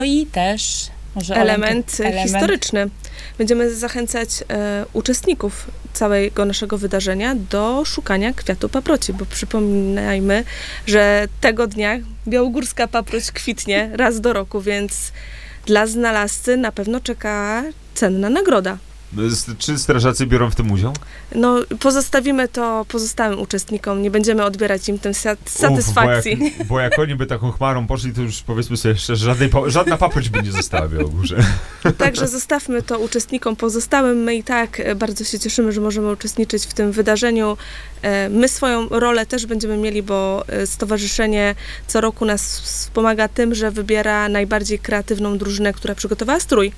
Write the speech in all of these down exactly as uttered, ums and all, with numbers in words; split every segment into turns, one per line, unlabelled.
i też może
element,
element
historyczny. Będziemy zachęcać e, uczestników całego naszego wydarzenia do szukania kwiatu paproci, bo przypominajmy, że tego dnia białogórska paproć kwitnie raz do roku, więc dla znalazcy na pewno czeka cenna nagroda.
Czy strażacy biorą w tym udział?
No, pozostawimy to pozostałym uczestnikom, nie będziemy odbierać im tej satysfakcji.
Uf, bo, jak, bo jak oni by taką chmarą poszli, to już powiedzmy sobie szczerze, żadnej, żadna paproć by nie została w Białogórze.
Także zostawmy to uczestnikom pozostałym. My i tak bardzo się cieszymy, że możemy uczestniczyć w tym wydarzeniu. My swoją rolę też będziemy mieli, bo stowarzyszenie co roku nas wspomaga tym, że wybiera najbardziej kreatywną drużynę, która przygotowała strój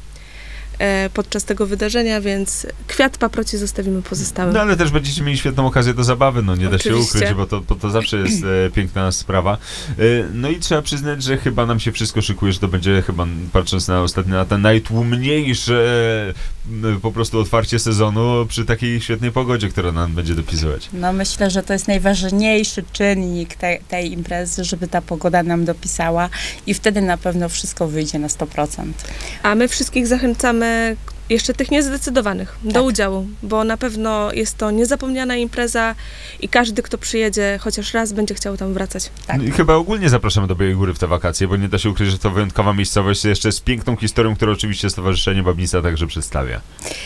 podczas tego wydarzenia, więc kwiat paproci zostawimy pozostałym.
No ale też będziecie mieli świetną okazję do zabawy, no nie da
Oczywiście.
się ukryć, bo to, bo to zawsze jest e, piękna sprawa. E, no i trzeba przyznać, że chyba nam się wszystko szykuje, że to będzie chyba, patrząc na ostatnie lata, najtłumniejsze e, po prostu otwarcie sezonu przy takiej świetnej pogodzie, która nam będzie dopisywać.
No myślę, że to jest najważniejszy czynnik tej, tej imprezy, żeby ta pogoda nam dopisała i wtedy na pewno wszystko wyjdzie na sto procent.
A my wszystkich zachęcamy jeszcze tych niezdecydowanych do
Tak.
udziału, bo na pewno jest to niezapomniana impreza i każdy, kto przyjedzie chociaż raz, będzie chciał tam wracać.
Tak.
No i chyba ogólnie zapraszamy do Białej Góry w te wakacje, bo nie da się ukryć, że to wyjątkowa miejscowość jeszcze z piękną historią, którą oczywiście Stowarzyszenie Babnica także przedstawia.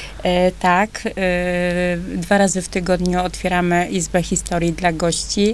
E, tak, e, dwa razy w tygodniu otwieramy Izbę Historii dla gości,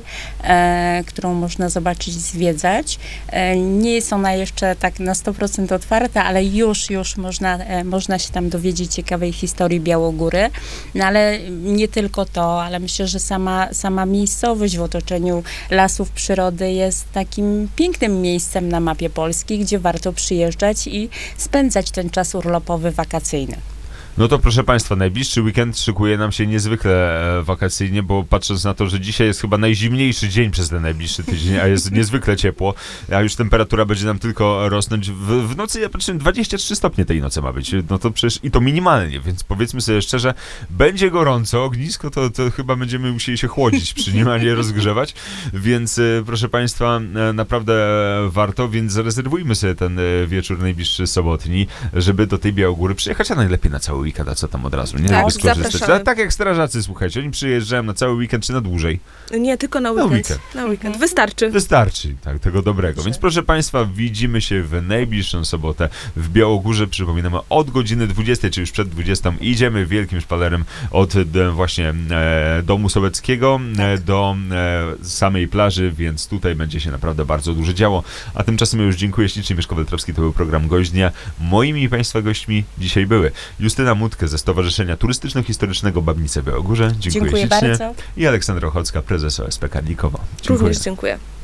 e, którą można zobaczyć, zwiedzać. E, nie jest ona jeszcze tak na sto procent otwarta, ale już, już można, e, można się tam dowiedzieć ciekawej historii Białogóry. No ale nie tylko to, ale myślę, że sama, sama miejscowość w otoczeniu lasów przyrody jest takim pięknym miejscem na mapie Polski, gdzie warto przyjeżdżać i spędzać ten czas urlopowy, wakacyjny.
No to proszę Państwa, najbliższy weekend szykuje nam się niezwykle e, wakacyjnie, bo patrząc na to, że dzisiaj jest chyba najzimniejszy dzień przez ten najbliższy tydzień, a jest niezwykle ciepło, a już temperatura będzie nam tylko rosnąć. W, w nocy, ja patrzę, dwadzieścia trzy stopnie tej nocy ma być, no to przecież i to minimalnie, więc powiedzmy sobie szczerze, będzie gorąco, ognisko to, to chyba będziemy musieli się chłodzić przy nim, a nie rozgrzewać, więc e, proszę Państwa, e, naprawdę warto, więc zarezerwujmy sobie ten e, wieczór najbliższy sobotni, żeby do tej Białogóry przyjechać, a najlepiej na cały weekend, a co tam od razu, nie?
Tak,
Żeby skorzystać.
zapraszamy.
Tak jak strażacy, słuchajcie, oni przyjeżdżają na cały weekend, czy na dłużej?
Nie tylko na
Na
weekend.
weekend.
Na weekend. Wystarczy.
Wystarczy, tak, tego dobrego. Więc proszę Państwa, widzimy się w najbliższą sobotę w Białogórze, przypominamy, od godziny dwudziestej, czy już przed dwudziestą, idziemy wielkim szpalerem od e, właśnie e, domu sowieckiego e, do e, samej plaży, więc tutaj będzie się naprawdę bardzo dużo działo. A tymczasem ja już dziękuję ślicznie, Mieszko Weltrowski, to był program Gość Dnia. Moimi i Państwa gośćmi dzisiaj były Justyna Mutkę ze Stowarzyszenia Turystyczno-Historycznego Babnice w Białogórze. Dziękuję,
Dziękuję
ślicznie.
bardzo.
I Aleksandra Ochocka, prezes O S P Karlikowo. Dziękuję.
Również dziękuję.